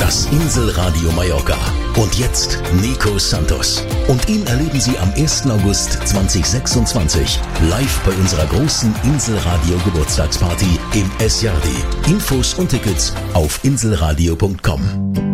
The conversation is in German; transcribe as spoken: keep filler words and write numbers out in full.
Das Inselradio Mallorca. Und jetzt Nico Santos. Und ihn erleben Sie am ersten August zweitausendsechsundzwanzig live bei unserer großen Inselradio Geburtstagsparty im S J D. Infos und Tickets auf inselradio punkt com.